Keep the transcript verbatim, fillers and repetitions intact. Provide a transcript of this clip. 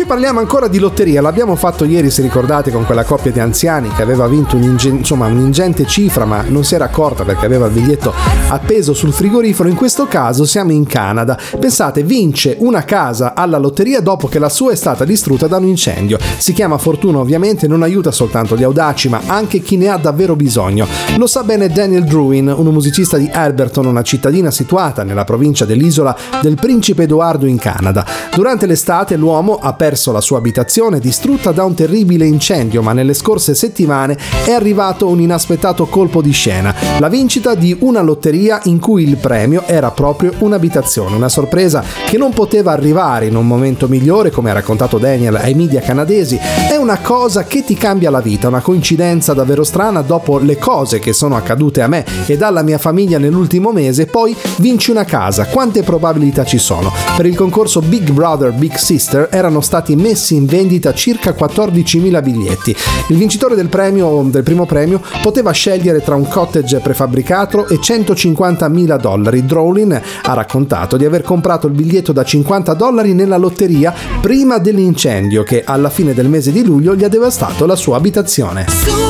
parliamo ancora di lotteria, l'abbiamo fatto ieri, se ricordate, con quella coppia di anziani che aveva vinto un'ingen- insomma, un'ingente cifra, ma non si era accorta perché aveva il biglietto appeso sul frigorifero. In questo caso siamo in Canada. Pensate, vince una casa alla lotteria dopo che la sua è stata distrutta da un incendio. Si chiama fortuna, ovviamente, non aiuta soltanto gli audaci ma anche chi ne ha davvero bisogno. Lo sa bene Daniel Druin, un musicista di Alberton, una cittadina situata nella provincia dell'isola del Principe Edoardo in Canada. Durante l'estate l'uomo ha perso la sua abitazione distrutta da un terribile incendio, ma nelle scorse settimane è arrivato un inaspettato colpo di scena: la vincita di una lotteria in cui il premio era proprio un'abitazione. Una sorpresa che non poteva arrivare in un momento migliore, come ha raccontato Daniel ai media canadesi. È una cosa che ti cambia la vita, una coincidenza davvero strana. Dopo le cose che sono accadute a me e alla mia famiglia nell'ultimo mese, poi vinci una casa. Quante probabilità ci sono? Per il concorso Big Brother Big Sister erano stati messi in vendita circa quattordicimila biglietti. Il vincitore del premio, del primo premio, poteva scegliere tra un cottage prefabbricato e centocinquantamila dollari. Drowlin ha raccontato di aver comprato il biglietto da cinquanta dollari nella lotteria prima dell'incendio che alla fine del mese di luglio gli ha devastato la sua abitazione.